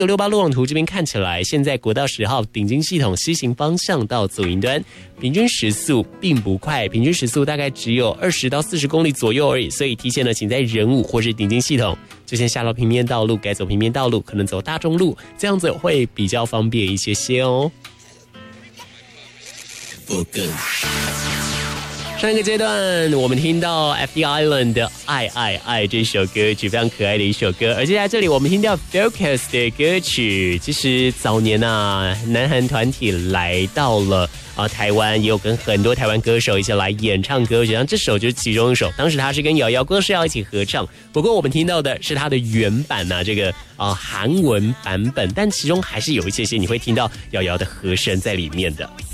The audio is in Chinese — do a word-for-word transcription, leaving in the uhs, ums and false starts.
九六八路网图这边看起来，现在国道十号顶金系统西行方向到左营端，平均时速并不快，平均时速大概只有二十到四十公里左右而已。所以提前呢，请在仁武或是顶金系统就先下到平面道路，改走平面道路，可能走大众路，这样子会比较方便一些些哦。上一个阶段，我们听到 F D Island 的《爱爱爱》这首歌曲，非常可爱的一首歌。而接下来这里，我们听到 Focus 的歌曲。其实早年啊，南韩团体来到了啊台湾，也有跟很多台湾歌手一起来演唱歌曲，像这首就是其中一首。当时他是跟瑶瑶歌是要一起合唱，不过我们听到的是他的原版呐、啊，这个啊韩文版本，但其中还是有一些些你会听到瑶瑶的和声在里面的。